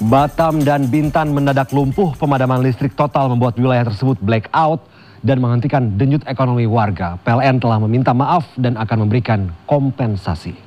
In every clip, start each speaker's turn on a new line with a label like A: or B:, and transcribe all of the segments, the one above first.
A: Batam dan Bintan mendadak lumpuh, pemadaman listrik total membuat wilayah tersebut blackout dan menghentikan denyut ekonomi warga. PLN telah meminta maaf dan akan memberikan kompensasi.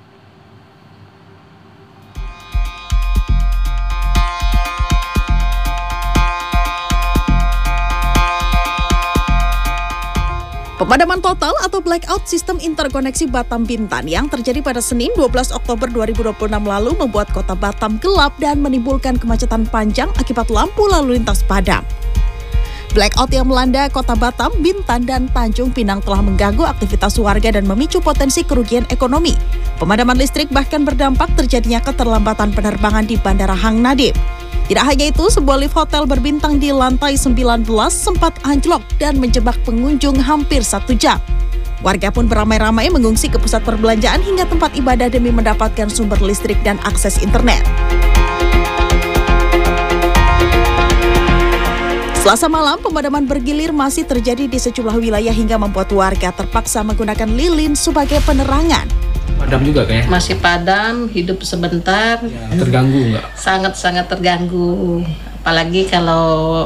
B: Pemadaman total atau blackout sistem interkoneksi Batam Bintan yang terjadi pada Senin 12 Oktober 2026 lalu membuat kota Batam gelap dan menimbulkan kemacetan panjang akibat lampu lalu lintas padam. Blackout yang melanda kota Batam, Bintan, dan Tanjung Pinang telah mengganggu aktivitas warga dan memicu potensi kerugian ekonomi. Pemadaman listrik bahkan berdampak terjadinya keterlambatan penerbangan di Bandara Hang Nadiem. Tidak hanya itu, sebuah lift hotel berbintang di lantai 19 sempat anjlok dan menjebak pengunjung hampir 1 jam. Warga pun beramai-ramai mengungsi ke pusat perbelanjaan hingga tempat ibadah demi mendapatkan sumber listrik dan akses internet. Selasa malam, pemadaman bergilir masih terjadi di sejumlah wilayah hingga membuat warga terpaksa menggunakan lilin sebagai penerangan.
C: Padam juga kayaknya?
D: Masih padam, hidup sebentar.
C: Ya, terganggu nggak?
D: Sangat-sangat terganggu. Apalagi kalau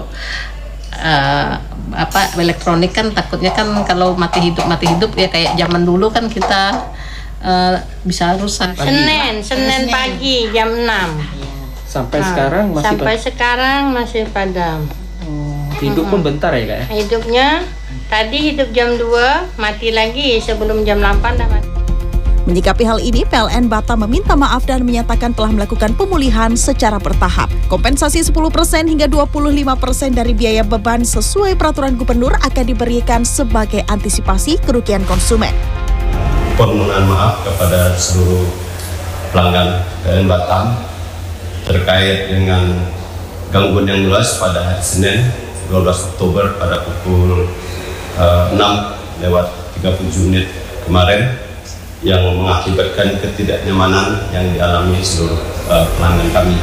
D: elektronik kan takutnya kan kalau mati hidup ya kayak zaman dulu kan kita bisa rusak.
E: Senin pagi jam 6.
C: Sampai sekarang masih
E: sekarang masih padam.
C: Hidup pun bentar ya kak ya?
E: Hidupnya tadi hidup jam 2, mati lagi sebelum jam 8 dah mati.
B: Menyikapi hal ini, PLN Batam meminta maaf dan menyatakan telah melakukan pemulihan secara bertahap. Kompensasi 10% hingga 25% dari biaya beban sesuai peraturan gubernur akan diberikan sebagai antisipasi kerugian konsumen.
F: Permohonan maaf kepada seluruh pelanggan PLN Batam terkait dengan gangguan yang luas pada hari Senin 12 Oktober pada pukul 6:30 kemarin yang mengakibatkan ketidaknyamanan yang dialami seluruh pelanggan kami.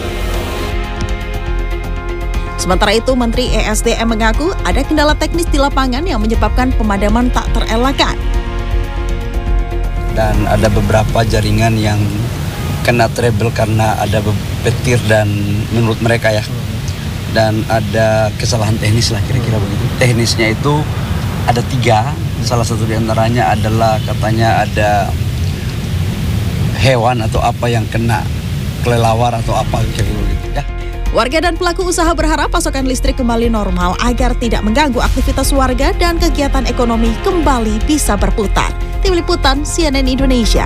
B: Sementara itu, Menteri ESDM mengaku ada kendala teknis di lapangan yang menyebabkan pemadaman tak terelakkan.
G: Dan ada beberapa jaringan yang kena trouble karena ada petir dan menurut mereka ya. Dan ada kesalahan teknis lah kira-kira begitu. Teknisnya itu ada 3, salah satu diantaranya adalah katanya ada hewan atau apa yang kena kelelawar atau apa kira-kira gitu ya.
B: Warga dan pelaku usaha berharap pasokan listrik kembali normal agar tidak mengganggu aktivitas warga dan kegiatan ekonomi kembali bisa berputar. Tim Liputan CNN Indonesia.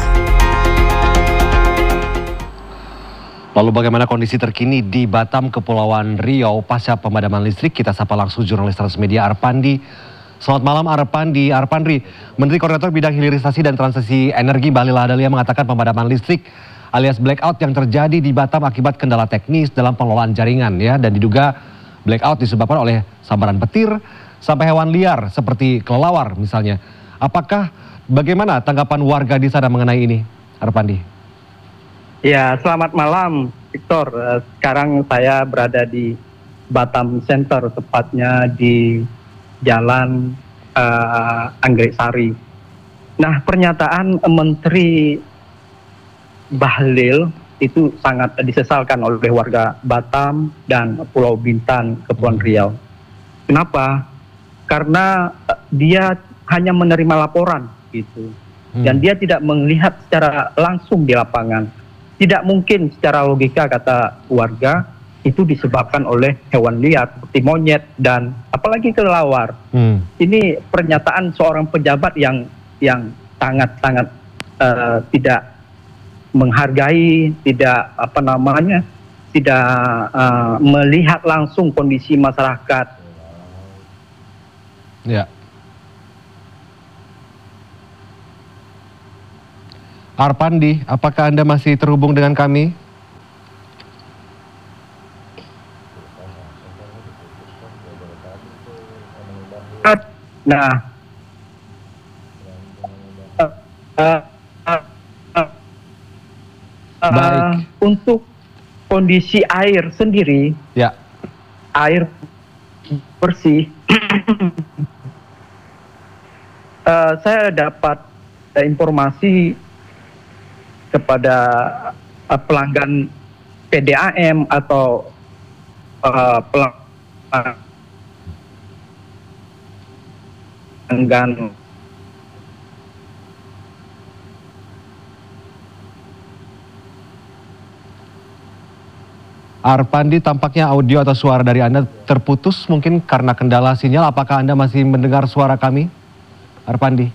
A: Lalu bagaimana kondisi terkini di Batam, Kepulauan Riau pasca pemadaman listrik? Kita sapa langsung jurnalis Transmedia Arpandi. Selamat malam Arpandi. Arpandi, Menteri Koordinator Bidang Hilirisasi dan Transisi Energi Bahlil Lahadalia mengatakan pemadaman listrik alias blackout yang terjadi di Batam akibat kendala teknis dalam pengelolaan jaringan ya, dan diduga blackout disebabkan oleh sambaran petir sampai hewan liar seperti kelelawar misalnya. Bagaimana tanggapan warga di sana mengenai ini, Arpandi?
H: Ya, selamat malam Victor. Sekarang saya berada di Batam Center, tepatnya di Jalan Anggrek Sari. Nah, pernyataan Menteri Bahlil itu sangat disesalkan oleh warga Batam dan Pulau Bintan, Kepulauan Riau. Kenapa? Karena dia hanya menerima laporan gitu, dan dia tidak melihat secara langsung di lapangan. Tidak mungkin secara logika, kata warga, itu disebabkan oleh hewan liar seperti monyet dan apalagi kelelawar. Ini pernyataan seorang pejabat yang sangat-sangat tidak menghargai, tidak tidak melihat langsung kondisi masyarakat.
A: Ya. Arpandi, apakah Anda masih terhubung dengan kami?
H: Nah,
A: baik.
H: Untuk kondisi air sendiri,
A: ya,
H: air bersih, saya dapat informasi kepada pelanggan PDAM atau pelanggan.
A: Arpandi, tampaknya audio atau suara dari Anda terputus mungkin karena kendala sinyal. Apakah Anda masih mendengar suara kami, Arpandi?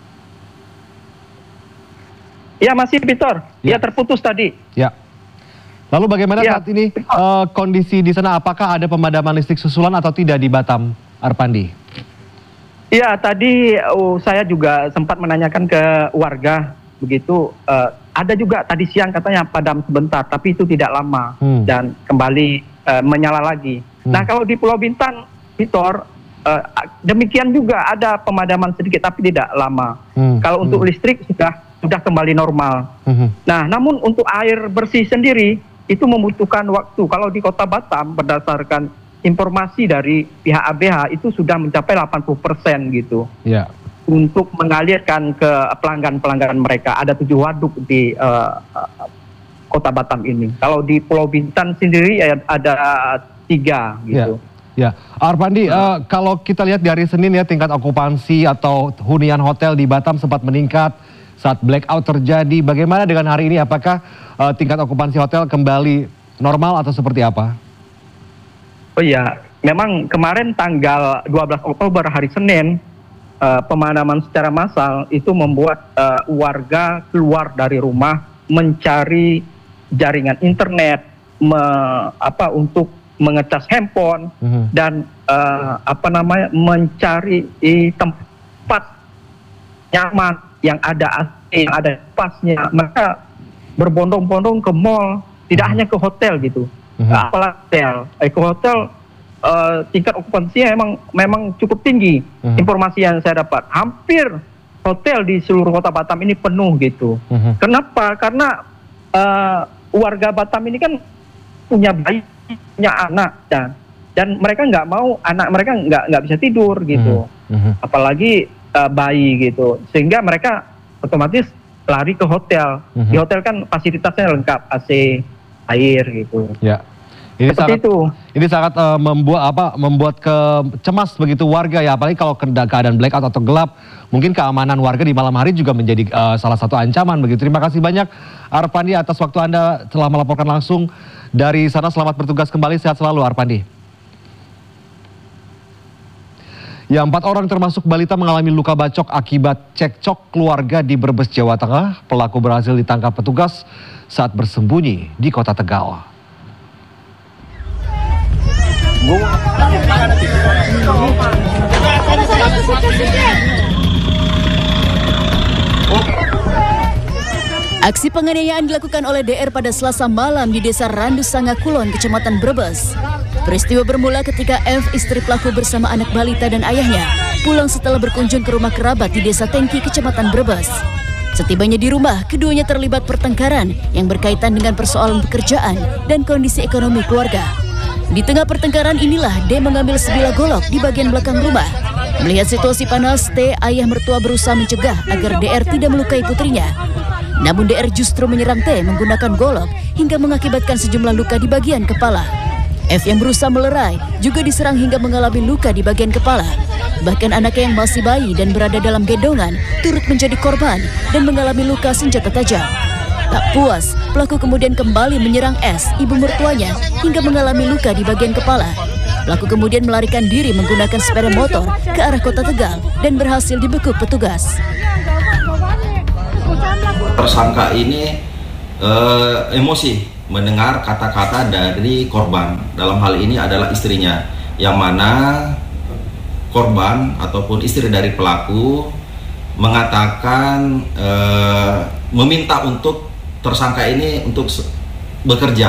H: Ya, masih, Victor. Ya, terputus tadi.
A: Ya. Lalu bagaimana
H: Ya.
A: saat ini kondisi di sana? Apakah ada pemadaman listrik susulan atau tidak di Batam, Arpandi?
H: Ya, tadi saya juga sempat menanyakan ke warga, begitu. Ada juga tadi siang katanya padam sebentar, tapi itu tidak lama dan kembali menyala lagi. Nah, kalau di Pulau Bintan, Victor, demikian juga ada pemadaman sedikit, tapi tidak lama. Kalau untuk listrik sudah kembali normal. Nah, namun untuk air bersih sendiri itu membutuhkan waktu. Kalau di Kota Batam, berdasarkan informasi dari pihak ABH itu sudah mencapai 80% gitu.
A: Ya.
H: Untuk mengalirkan ke pelanggan-pelanggan mereka. Ada 7 waduk di Kota Batam ini. Kalau di Pulau Bintan sendiri ada 3 gitu.
A: Ya, Arpandi, kalau kita lihat dari Senin ya, tingkat okupansi atau hunian hotel di Batam sempat meningkat saat blackout terjadi. Bagaimana dengan hari ini? Apakah tingkat okupansi hotel kembali normal atau seperti apa?
H: Oh iya, memang kemarin tanggal 12 Oktober hari Senin, pemadaman secara massal itu membuat warga keluar dari rumah mencari jaringan internet, untuk mengecas handphone dan mencari tempat nyaman yang ada AC, yang ada pasnya. Mereka berbondong-bondong ke mall, tidak hanya ke hotel gitu, apalagi ke hotel. Tingkat okupansinya memang cukup tinggi. Informasi yang saya dapat, hampir hotel di seluruh Kota Batam ini penuh gitu. Kenapa? Karena warga Batam ini kan punya bayi, punya anak, dan mereka nggak mau anak mereka nggak bisa tidur gitu, apalagi bayi gitu, sehingga mereka otomatis lari ke hotel. Di hotel kan fasilitasnya lengkap, AC, air gitu.
A: Ya. Ini sangat membuat cemas begitu warga ya, apalagi kalau keadaan blackout atau gelap, mungkin keamanan warga di malam hari juga menjadi salah satu ancaman begitu. Terima kasih banyak Arpandi atas waktu Anda telah melaporkan langsung dari sana. Selamat bertugas kembali, sehat selalu Arpandi. Ya, 4 orang termasuk balita mengalami luka bacok akibat cekcok keluarga di Brebes, Jawa Tengah. Pelaku berhasil ditangkap petugas saat bersembunyi di Kota Tegal.
I: Aksi penganiayaan dilakukan oleh DR pada Selasa malam di Desa Randusanga Kulon, Kecamatan Brebes. Peristiwa bermula ketika F, istri pelaku bersama anak balita dan ayahnya, pulang setelah berkunjung ke rumah kerabat di Desa Tengki, Kecamatan Brebes. Setibanya di rumah, keduanya terlibat pertengkaran yang berkaitan dengan persoalan pekerjaan dan kondisi ekonomi keluarga. Di tengah pertengkaran inilah D mengambil sebilah golok di bagian belakang rumah. Melihat situasi panas, T, ayah mertua, berusaha mencegah agar DR tidak melukai putrinya. Namun DR justru menyerang T menggunakan golok hingga mengakibatkan sejumlah luka di bagian kepala. F yang berusaha melerai juga diserang hingga mengalami luka di bagian kepala. Bahkan anaknya yang masih bayi dan berada dalam gendongan turut menjadi korban dan mengalami luka senjata tajam. Tak puas, pelaku kemudian kembali menyerang S, ibu mertuanya, hingga mengalami luka di bagian kepala. Pelaku kemudian melarikan diri menggunakan sepeda motor ke arah Kota Tegal dan berhasil dibekuk petugas.
J: Tersangka ini emosi mendengar kata-kata dari korban. Dalam hal ini adalah istrinya, yang mana korban ataupun istri dari pelaku mengatakan meminta untuk tersangka ini untuk bekerja